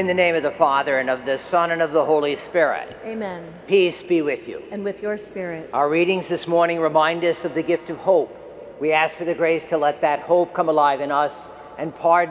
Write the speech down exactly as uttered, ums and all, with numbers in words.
In the name of the Father, and of the Son, and of the Holy Spirit. Amen. Peace be with you. And with your spirit. Our readings this morning remind us of the gift of hope. We ask for the grace to let that hope come alive in us and pardon